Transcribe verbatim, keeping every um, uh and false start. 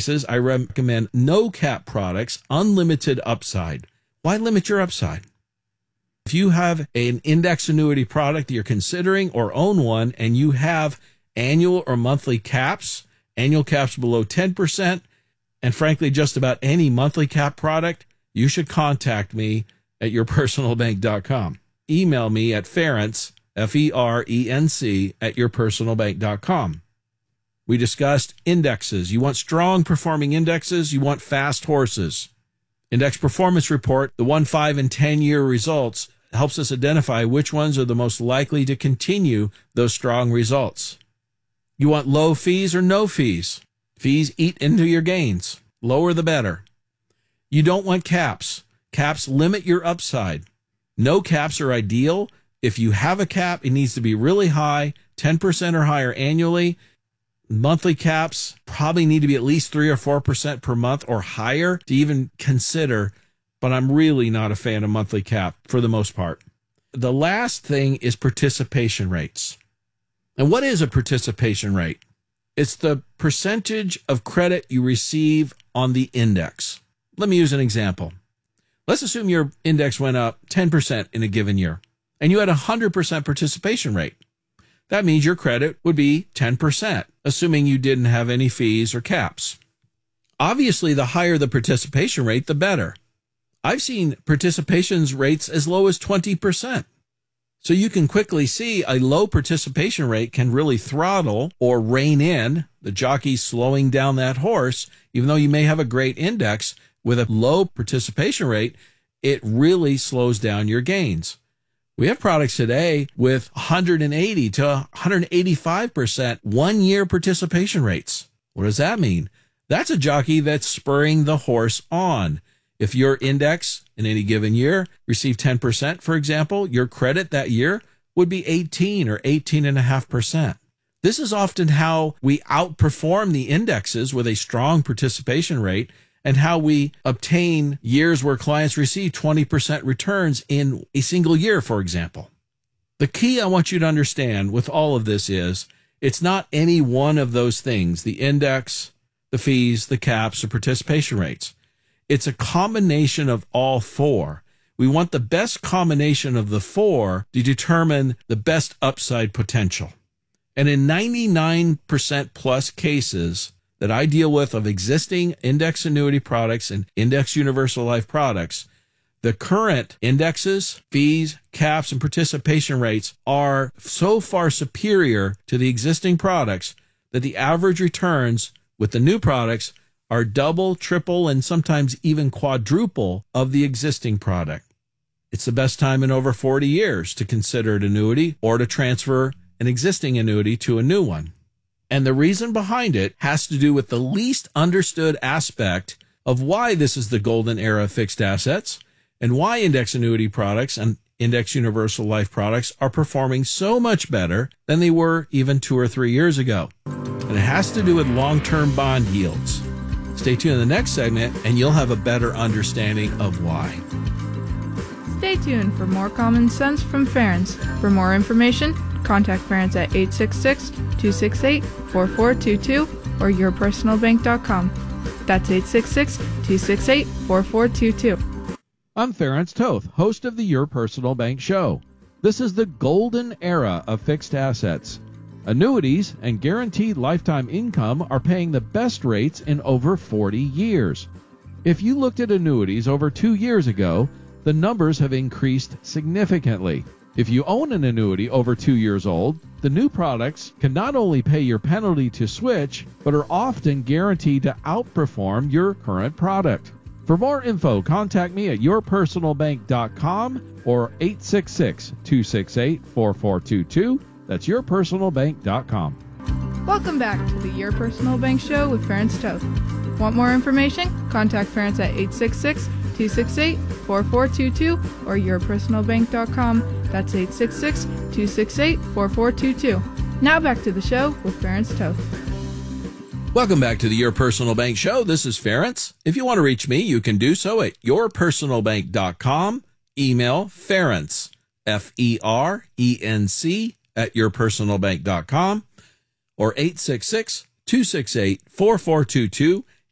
cases, I recommend no cap products, unlimited upside. Why limit your upside? If you have an index annuity product that you're considering or own one, and you have annual or monthly caps, annual caps below ten percent, and frankly, just about any monthly cap product, you should contact me at your personal bank dot com. Email me at Ferenc, F E R E N C, at your personal bank dot com. We discussed indexes. You want strong performing indexes. You want fast horses. Index Performance Report, the one, five, and ten-year results, helps us identify which ones are the most likely to continue those strong results. You want low fees or no fees? Fees eat into your gains. Lower the better. You don't want caps. Caps limit your upside. No caps are ideal. If you have a cap, it needs to be really high, ten percent or higher annually. Monthly caps probably need to be at least three or four percent per month or higher to even consider, but I'm really not a fan of monthly cap for the most part. The last thing is participation rates. And what is a participation rate? It's the percentage of credit you receive on the index. Let me use an example. Let's assume your index went up ten percent in a given year, and you had a one hundred percent participation rate. That means your credit would be ten percent, assuming you didn't have any fees or caps. Obviously, the higher the participation rate, the better. I've seen participation rates as low as twenty percent. So you can quickly see a low participation rate can really throttle or rein in the jockey slowing down that horse. Even though you may have a great index, with a low participation rate, it really slows down your gains. We have products today with one hundred eighty to one hundred eighty-five percent one-year participation rates. What does that mean? That's a jockey that's spurring the horse on. If your index in any given year received ten percent, for example, your credit that year would be eighteen or eighteen point five percent. This is often how we outperform the indexes with a strong participation rate, and how we obtain years where clients receive twenty percent returns in a single year, for example. The key I want you to understand with all of this is it's not any one of those things, the index, the fees, the caps, or participation rates. It's a combination of all four. We want the best combination of the four to determine the best upside potential. And in ninety-nine percent plus cases that I deal with of existing index annuity products and index universal life products, the current indexes, fees, caps, and participation rates are so far superior to the existing products that the average returns with the new products are double, triple, and sometimes even quadruple of the existing product. It's the best time in over forty years to consider an annuity or to transfer an existing annuity to a new one. And the reason behind it has to do with the least understood aspect of why this is the golden era of fixed assets and why index annuity products and index universal life products are performing so much better than they were even two or three years ago. And it has to do with long-term bond yields. Stay tuned in the next segment and you'll have a better understanding of why. Stay tuned for more common sense from Ferenc. For more information, contact Ferenc at eight six six, two six eight, four four two two or your personal bank dot com. That's eight six six, two six eight, four four two two. I'm Ferenc Toth, host of the Your Personal Bank Show. This is the golden era of fixed assets. Annuities and guaranteed lifetime income are paying the best rates in over forty years. If you looked at annuities over two years ago, the numbers have increased significantly. If you own an annuity over two years old, the new products can not only pay your penalty to switch, but are often guaranteed to outperform your current product. For more info, contact me at your personal bank dot com or eight six six, two six eight, four four two two. That's your personal bank dot com. Welcome back to the Your Personal Bank Show with Ferenc Toth. Want more information? Contact Ferenc at eight six six, two six eight, four four two two or your personal bank dot com. That's eight six six, two six eight, four four two two. Now back to the show with Ferenc Toth. Welcome back to the Your Personal Bank Show. This is Ferenc. If you want to reach me, you can do so at your personal bank dot com. Email Ferenc, F E R E N C, at your personal bank dot com or eight six six, two six eight, four four two two.